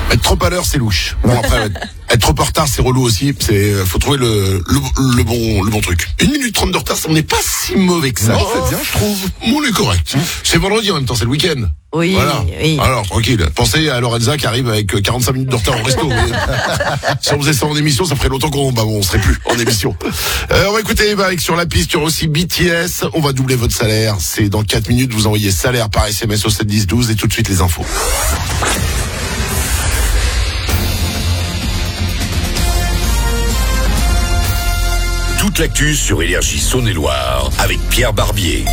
Être trop à l'heure, c'est louche. Bon, après, être trop en retard, c'est relou aussi. Faut trouver le bon truc. 1 minute 30 de retard, on n'est pas si mauvais que ça. Non, c'est bien, je trouve. On est correct. C'est vendredi en même temps, c'est le week-end. Oui, voilà. oui. Alors, tranquille. Pensez à Lorenza qui arrive avec 45 minutes de retard au resto. Si on faisait ça en émission, ça ferait longtemps on serait plus en émission. On va écouter, avec sur la piste, il y aura aussi BTS. On va doubler votre salaire. C'est dans 4 minutes, vous envoyez salaire par SMS au 7 10 12 et tout de suite les infos. Toute l'actu sur Énergie Saône-et-Loire avec Pierre Barbier.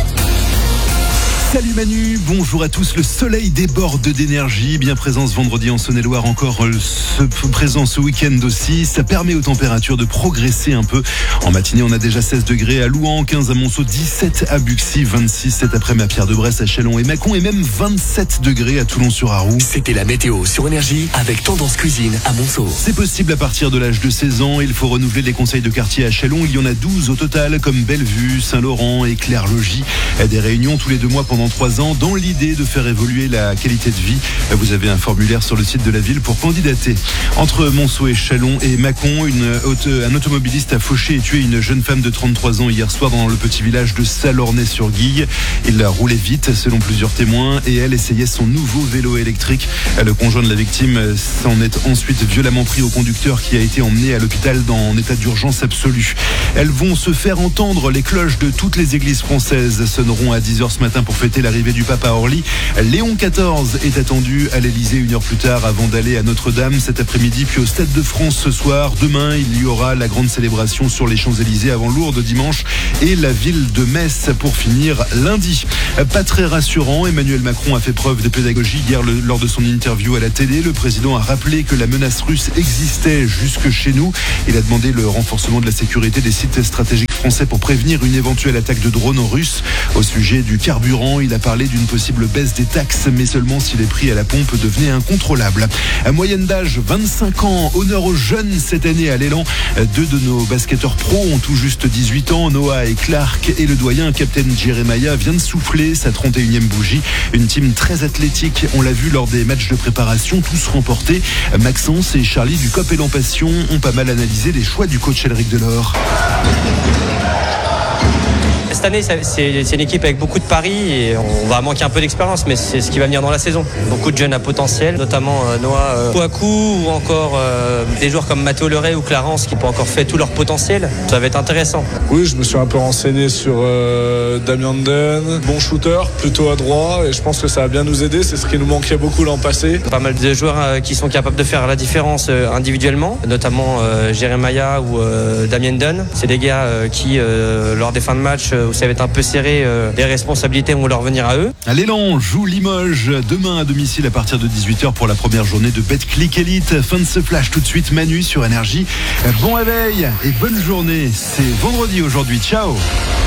Salut Manu, bonjour à tous. Le soleil déborde d'énergie, bien présent ce vendredi en Saône-et-Loire, encore présent ce week-end aussi. Ça permet aux températures de progresser un peu. En matinée, on a déjà 16 degrés à Louhans, 15 à Monceau, 17 à Buxy, 26 cet après-midi à Pierre-de-Bresse, à Châlons et Mâcon et même 27 degrés à Toulon-sur-Arroux. C'était la météo sur Énergie avec Tendance Cuisine à Monceau. C'est possible à partir de l'âge de 16 ans. Il faut renouveler les conseils de quartier à Châlons. Il y en a 12 au total, comme Bellevue, Saint-Laurent et Claire-Logis. Des réunions tous les 2 mois pendant 3 ans dans l'idée de faire évoluer la qualité de vie. Vous avez un formulaire sur le site de la ville pour candidater. Entre Monceau et Châlons et Mâcon, un automobiliste a fauché et tué une jeune femme de 33 ans hier soir dans le petit village de Salornay-sur-Guille. Il roulait vite selon plusieurs témoins et elle essayait son nouveau vélo électrique. Le conjoint de la victime s'en est ensuite violemment pris au conducteur qui a été emmené à l'hôpital en état d'urgence absolue. Elles vont se faire entendre. Les cloches de toutes les églises françaises sonneront à 10h ce matin pour fêter l'arrivée du pape à Orly. Léon XIV est attendu à l'Elysée 1 heure plus tard avant d'aller à Notre-Dame cet après-midi, puis au Stade de France ce soir. Demain, il y aura la grande célébration sur les Champs-Élysées avant Lourdes dimanche et la ville de Metz pour finir lundi. Pas très rassurant, Emmanuel Macron a fait preuve de pédagogie hier lors de son interview à la télé. Le président a rappelé que la menace russe existait jusque chez nous. Il a demandé le renforcement de la sécurité des sites stratégiques français pour prévenir une éventuelle attaque de drones russes. Au sujet du carburant, il a parlé d'une possible baisse des taxes, mais seulement si les prix à la pompe devenaient incontrôlables. À moyenne d'âge, 25 ans, honneur aux jeunes cette année à l'élan. 2 de nos basketteurs pros ont tout juste 18 ans, Noah et Clark, et le doyen, Captain Jeremiah, vient de souffler sa 31e bougie. Une team très athlétique, on l'a vu lors des matchs de préparation, tous remportés. Maxence et Charlie du COP Élan Passion ont pas mal analysé les choix du coach Elric Delors. Cette année, c'est une équipe avec beaucoup de paris et on va manquer un peu d'expérience, mais c'est ce qui va venir dans la saison. Beaucoup de jeunes à potentiel, notamment Noah Kouakou ou encore des joueurs comme Mathéo Leray ou Clarence qui n'ont pas encore fait tout leur potentiel. Ça va être intéressant. Oui, je me suis un peu renseigné sur Damien Den, bon shooter, plutôt adroit, et je pense que ça va bien nous aider. C'est ce qui nous manquait beaucoup l'an passé. Pas mal de joueurs qui sont capables de faire la différence individuellement, notamment Jeremiah ou Damien Den. C'est des gars qui, lors des fins de match, où ça va être un peu serré, les responsabilités vont leur venir à eux. L'élan joue Limoges demain à domicile à partir de 18h pour la première journée de Betclic Elite. Fin de ce flash tout de suite, Manu sur Énergie. Bon réveil et bonne journée. C'est vendredi aujourd'hui. Ciao.